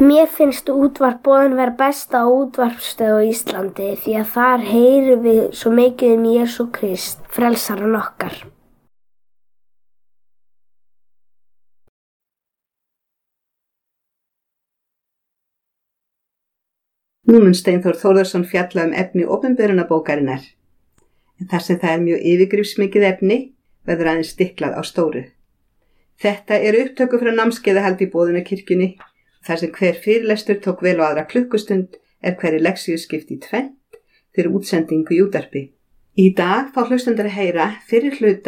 Mér finnst útvarp.boðun vera besta útvarpsstöð á Íslandi því að þar heyrum við svo mikið Jesú Krist, frelsarann okkar. Nú mun Steinþór Þórðarson fjalla efni opinberunarbókarinnar, en þar sem það mjög yfirgripsmikið efni verður aðeins stiklað á stóru. Þetta upptöku frá námskeiðahaldi í Boðunarkirkjunni, þar sem hver fyrirlestur tók vel á aðra klukkustund hverri lexíu skipt í tvennt fyrir útsendingu í útvarpi. Í dag fá hlustendur að heyra fyrri hluta